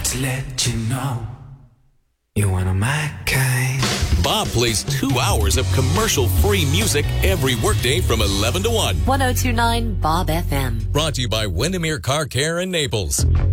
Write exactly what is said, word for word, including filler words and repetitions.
to let you know you're one of my kind. Bob plays two hours of commercial-free music every workday from eleven to one. ten twenty-nine Bob F M. Brought to you by Windermere Car Care in Naples.